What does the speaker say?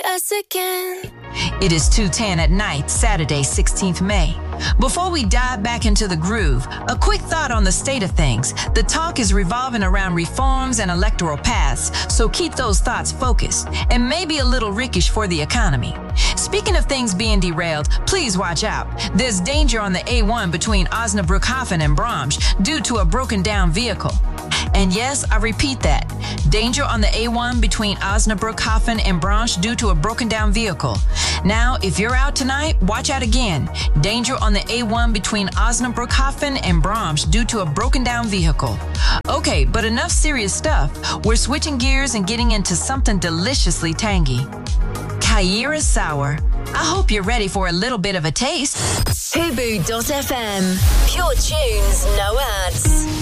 us again. It is 2:10 at night, Saturday, 16th May. Before we dive back into the groove, a quick thought on the state of things. The talk is revolving around reforms and electoral paths, so keep those thoughts focused and maybe a little rickish for the economy. Speaking of things being derailed, please watch out. There's danger on the A1 between Osnabrück-Hafen and Bromsch due to a broken down vehicle. And yes, I repeat that. Danger on the A1 between Osnabrück-Hafen and Bromsch due to a broken down vehicle. Now, if you're out tonight, watch out again. Danger on the A1 between Osnabrück-Hafen and Bromsch due to a broken down vehicle. Okay, but enough serious stuff. We're switching gears and getting into something deliciously tangy. Kyira Sour. I hope you're ready for a little bit of a taste. Hubu.fm. Pure tunes, no ads.